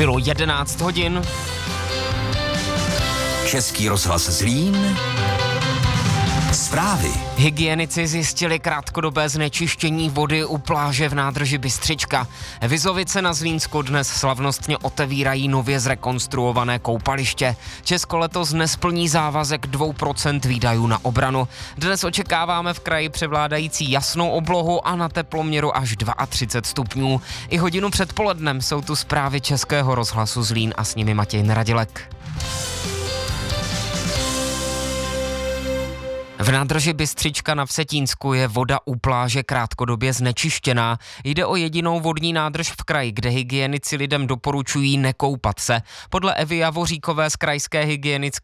Bylo 11 hodin. Český rozhlas Zlín. Zprávy. Hygienici zjistili krátkodobé znečištění vody u pláže v nádrži Bystřička. Vizovice na Zlínsku dnes slavnostně otevírají nově zrekonstruované koupaliště. Česko letos nesplní závazek 2% výdajů na obranu. Dnes očekáváme v kraji převládající jasnou oblohu a na teploměru až 32 stupňů. I hodinu před polednem jsou tu zprávy Českého rozhlasu Zlín a s nimi Matěj Neradilek. V nádrži Bystřička na Vsetínsku je voda u pláže krátkodobě znečištěná. Jde o jedinou vodní nádrž v kraji, kde hygienici lidem doporučují nekoupat se. Podle Evy Javoříkové z krajské hygienické